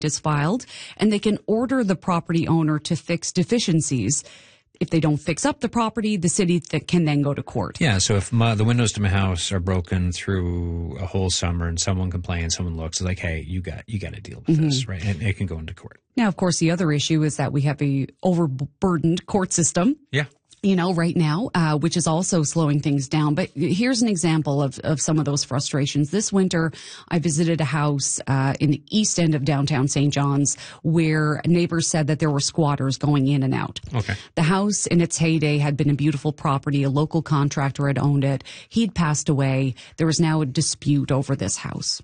is filed, and they can order the property owner to fix deficiencies. If they don't fix up the property, the city can then go to court. Yeah, so if the windows to my house are broken through a whole summer and someone complains, someone looks, it's like, hey, you got to deal with this, right? And it can go into court. Now, of course, the other issue is that we have a overburdened court system. Yeah. Right now, which is also slowing things down. But here's an example of some of those frustrations. This winter, I visited a house in the east end of downtown St. John's where neighbors said that there were squatters going in and out. Okay. The house in its heyday had been a beautiful property. A local contractor had owned it. He'd passed away. There was now a dispute over this house.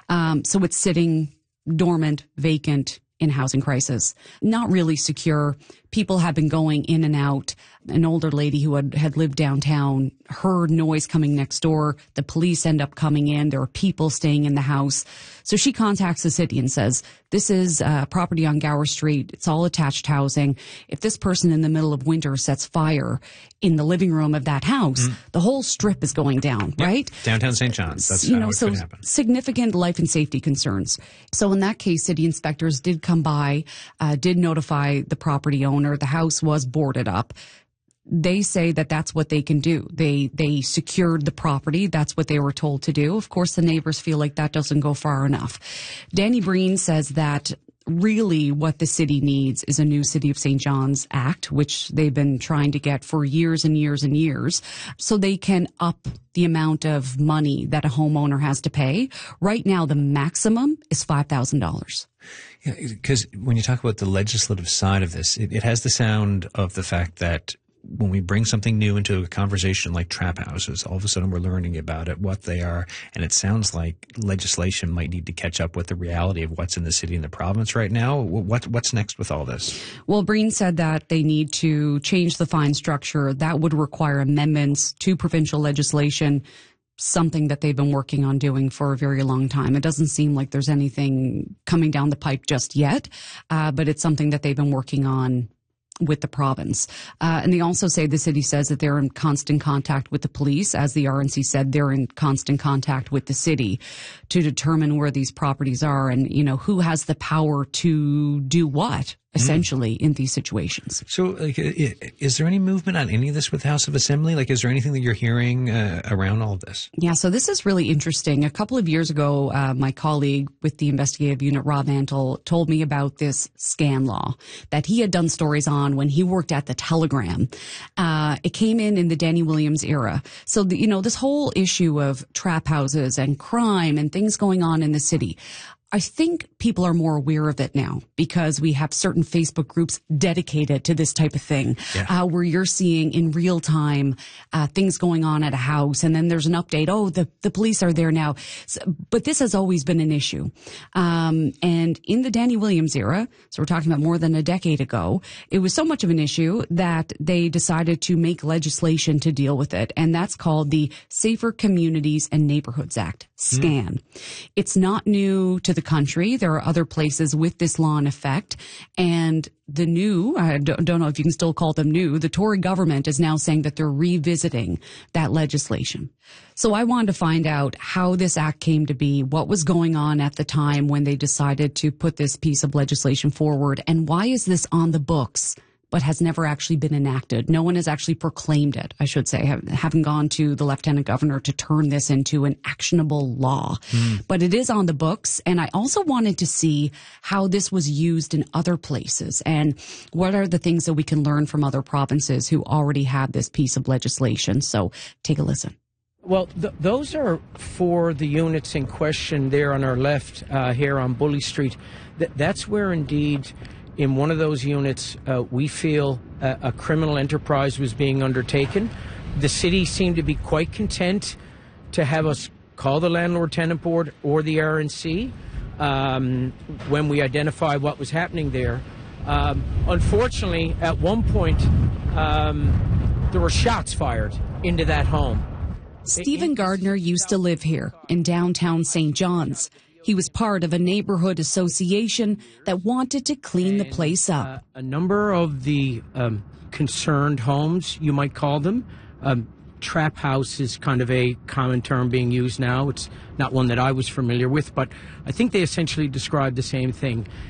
So it's sitting dormant, vacant, in housing crisis, not really secure. People have been going in and out. An older lady who had lived downtown heard noise coming next door. The police end up coming in. There are people staying in the house. So she contacts the city and says, this is a property on Gower Street. It's all attached housing. If this person in the middle of winter sets fire in the living room of that house, the whole strip is going down, right? Downtown St. John's. That's how it could happen. Significant life and safety concerns. So in that case, city inspectors did come by, did notify the property owner. The house was boarded up. They say that that's what they can do. They secured the property. That's what they were told to do. Of course, the neighbors feel like that doesn't go far enough. Danny Breen says that really what the city needs is a new City of St. John's Act, which they've been trying to get for years and years and years, so they can up the amount of money that a homeowner has to pay. Right now, the maximum is $5,000. Yeah, because when you talk about the legislative side of this, it has the sound of the fact that when we bring something new into a conversation like trap houses, all of a sudden we're learning about it, what they are, and it sounds like legislation might need to catch up with the reality of what's in the city and the province right now. What's next with all this? Well, Breen said that they need to change the fine structure. That would require amendments to provincial legislation, something that they've been working on doing for a very long time. It doesn't seem like there's anything coming down the pipe just yet, but it's something that they've been working on with the province. And they also say, the city says that they're in constant contact with the police. As the RNC said, they're in constant contact with the city to determine where these properties are and, who has the power to do what, essentially, in these situations. So, is there any movement on any of this with House of Assembly? Is there anything that you're hearing around all of this? Yeah, so this is really interesting. A couple of years ago, my colleague with the investigative unit, Rob Antle, told me about this scan law that he had done stories on when he worked at the Telegram. It came in the Danny Williams era. So, this whole issue of trap houses and crime and things going on in the city, I think people are more aware of it now because we have certain Facebook groups dedicated to this type of thing, where you're seeing in real time things going on at a house, and then there's an update. Oh, the police are there now. So, but this has always been an issue. And in the Danny Williams era, so we're talking about more than a decade ago, it was so much of an issue that they decided to make legislation to deal with it. And that's called the Safer Communities and Neighborhoods Act, SCAN. It's not new to the country. There are other places with this law in effect. And the new, I don't know if you can still call them new, the Tory government is now saying that they're revisiting that legislation. So I wanted to find out how this act came to be, what was going on at the time when they decided to put this piece of legislation forward, and why is this on the books but has never actually been enacted. No one has actually proclaimed it, I should say. Haven't gone to the Lieutenant Governor to turn this into an actionable law. But it is on the books, and I also wanted to see how this was used in other places and what are the things that we can learn from other provinces who already have this piece of legislation. So take a listen. Well, those are for the units in question there on our left here on Bully Street. That's where indeed in one of those units we feel a criminal enterprise was being undertaken. The city seemed to be quite content to have us call the Landlord-Tenant Board or the RNC when we identified what was happening there. Unfortunately, at one point, there were shots fired into that home. Stephen Gardner used to live here in downtown St. John's. He was part of a neighborhood association that wanted to clean the place up. A number of the concerned homes, you might call them, trap house is kind of a common term being used now. It's not one that I was familiar with, but I think they essentially describe the same thing.